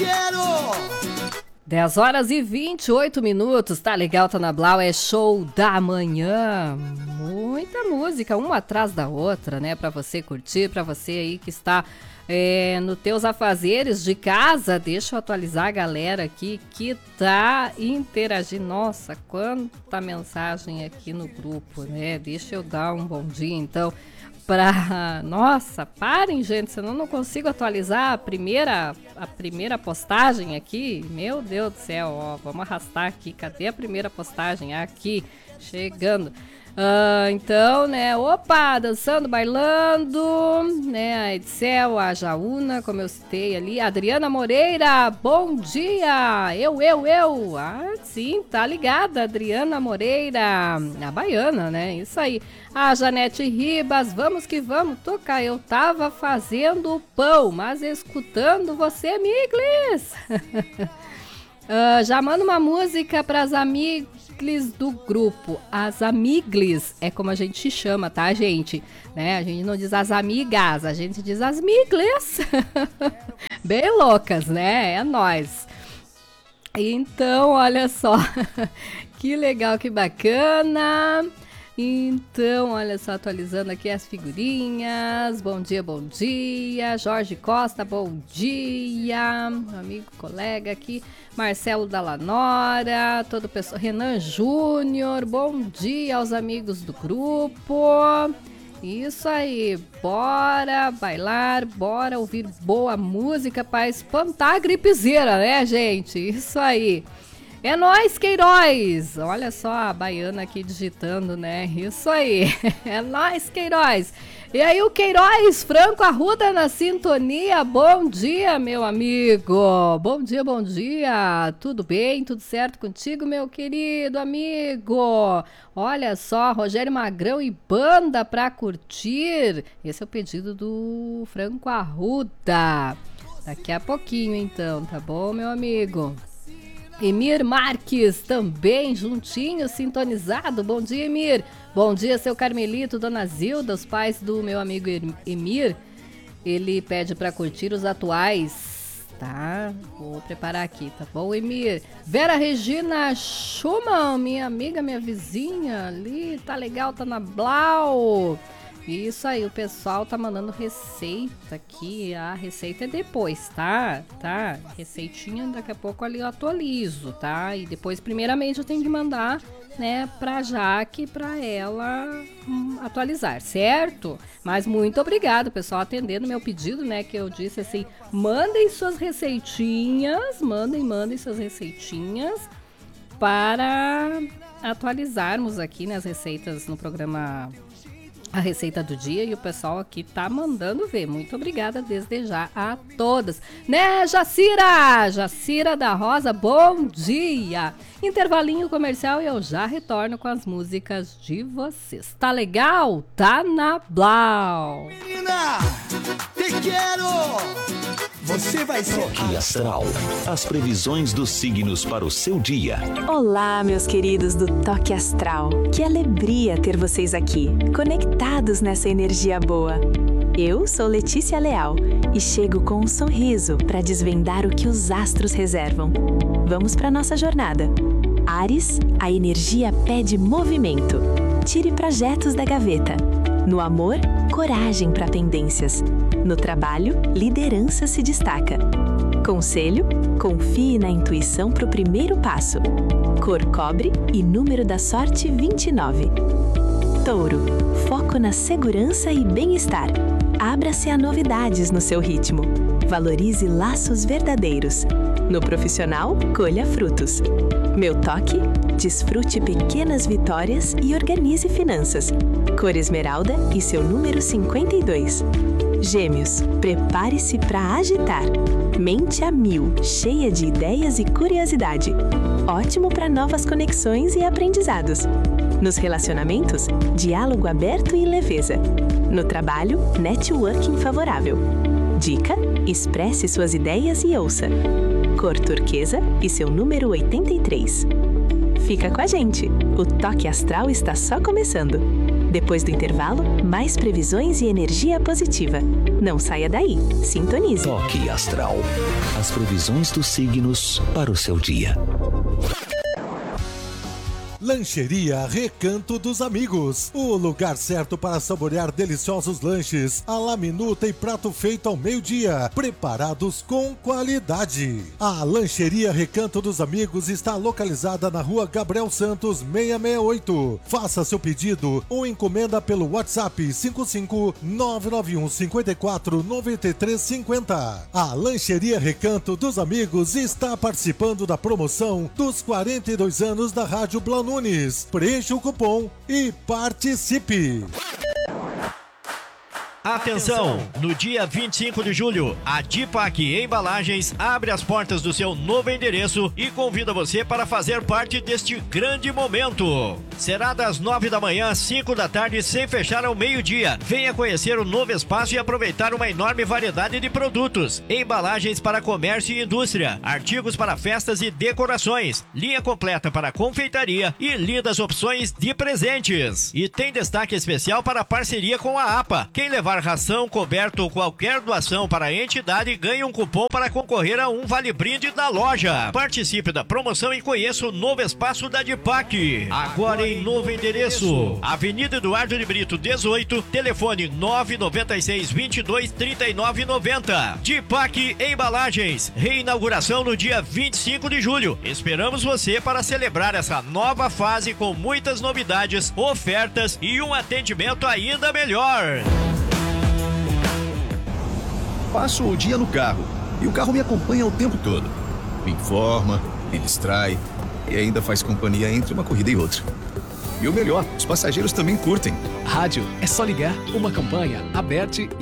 10 horas e 28 minutos, tá legal, tá na Blau, é show da manhã. Muita música, uma atrás da outra, né, pra você curtir, pra você aí que está nos teus afazeres de casa. Deixa eu atualizar a galera aqui que tá interagindo. Nossa, quanta mensagem aqui no grupo, né? Deixa eu dar um bom dia, então, Nossa, parem, gente, senão eu não consigo atualizar a primeira postagem aqui. Meu Deus do céu, ó, vamos arrastar aqui. Cadê a primeira postagem? Aqui, chegando. Então, né, opa, dançando, bailando, né, a Edsel, a Jaúna, como eu citei ali, a Adriana Moreira, bom dia, eu, sim, tá ligada, Adriana Moreira, a baiana, né, isso aí, a Janete Ribas, vamos que vamos tocar, eu tava fazendo pão, mas escutando você, Miglis. Já manda uma música pras amigas do grupo, as amiglis, é como a gente chama, tá, gente? Né? A gente não diz as amigas, a gente diz as miglis. Bem loucas, né? É nóis. Então, olha só, que legal, que bacana. Então, olha só, atualizando aqui as figurinhas. Bom dia. Jorge Costa, bom dia. Amigo, colega aqui. Marcelo Dallanora, todo o pessoal. Renan Júnior, bom dia aos amigos do grupo. Isso aí, bora bailar, bora ouvir boa música para espantar a gripezeira, né, gente? Isso aí. É nóis, Queiroz! Olha só a baiana aqui digitando, né? Isso aí, é nóis, Queiroz! E aí o Queiroz, Franco Arruda na sintonia, bom dia, meu amigo! Bom dia! Tudo bem? Tudo certo contigo, meu querido amigo? Olha só, Rogério Magrão e banda pra curtir! Esse é o pedido do Franco Arruda. Daqui a pouquinho, então, tá bom, meu amigo? Emir Marques, também juntinho, sintonizado. Bom dia, Emir. Bom dia, seu Carmelito, dona Zilda, os pais do meu amigo Emir. Ele pede para curtir os atuais, tá? Vou preparar aqui, tá bom, Emir? Vera Regina Schumann, minha amiga, minha vizinha ali, tá legal, tá na Blau. Isso aí, o pessoal tá mandando receita aqui, a receita é depois, tá? Receitinha, daqui a pouco ali eu atualizo, tá? E depois, primeiramente, eu tenho que mandar, né, pra Jaque, pra ela atualizar, certo? Mas muito obrigado, pessoal, atendendo meu pedido, né, que eu disse assim, mandem suas receitinhas, mandem suas receitinhas para atualizarmos aqui, né, as receitas no programa A Receita do Dia, e o pessoal aqui tá mandando ver. Muito obrigada desde já a todas. Né, Jacira da Rosa, bom dia. Intervalinho comercial e eu já retorno com as músicas de vocês. Tá legal? Tá na Blau. Menina, te quero. Você vai ser Toque Astral. As previsões dos signos para o seu dia. Olá, meus queridos do Toque Astral. Que alegria ter vocês aqui, conectados nessa energia boa. Eu sou Letícia Leal e chego com um sorriso para desvendar o que os astros reservam. Vamos para nossa jornada. Áries, a energia pede movimento. Tire projetos da gaveta. No amor, coragem para pendências. No trabalho, liderança se destaca. Conselho, confie na intuição para o primeiro passo. Cor cobre e número da sorte 29. Touro, foco na segurança e bem-estar. Abra-se a novidades no seu ritmo. Valorize laços verdadeiros. No profissional, colha frutos. Meu toque, desfrute pequenas vitórias e organize finanças. Cor esmeralda e seu número 52. Gêmeos, prepare-se para agitar. Mente a mil, cheia de ideias e curiosidade. Ótimo para novas conexões e aprendizados. Nos relacionamentos, diálogo aberto e leveza. No trabalho, networking favorável. Dica: expresse suas ideias e ouça. Cor turquesa e seu número 83. Fica com a gente, o Toque Astral está só começando. Depois do intervalo, mais previsões e energia positiva. Não saia daí. Sintonize. Toque Astral. As previsões dos signos para o seu dia. Lancheria Recanto dos Amigos, o lugar certo para saborear deliciosos lanches à la minuta e prato feito ao meio-dia, preparados com qualidade. A Lancheria Recanto dos Amigos está localizada na Rua Gabriel Santos 668. Faça seu pedido ou encomenda pelo WhatsApp 55991 54 93 50. A Lancheria Recanto dos Amigos está participando da promoção dos 42 anos da Rádio Blau. Preencha o cupom e participe! Atenção! No dia 25 de julho, a Dipac Embalagens abre as portas do seu novo endereço e convida você para fazer parte deste grande momento. Será das 9 da manhã às 5 da tarde, sem fechar ao meio-dia. Venha conhecer o novo espaço e aproveitar uma enorme variedade de produtos. Embalagens para comércio e indústria, artigos para festas e decorações, linha completa para confeitaria e lindas opções de presentes. E tem destaque especial para a parceria com a APA. Quem levar ração, coberto ou qualquer doação para a entidade ganha um cupom para concorrer a um vale-brinde da loja. Participe da promoção e conheça o novo espaço da Dipac. Agora em novo endereço, Avenida Eduardo de Brito 18, telefone 996 22 39 90. Dipac Embalagens, reinauguração no dia 25 de julho. Esperamos você para celebrar essa nova fase com muitas novidades, ofertas e um atendimento ainda melhor. Passo o dia no carro e o carro me acompanha o tempo todo. Me informa, me distrai e ainda faz companhia entre uma corrida e outra. E o melhor, os passageiros também curtem. Rádio é só ligar, uma campanha, Aberte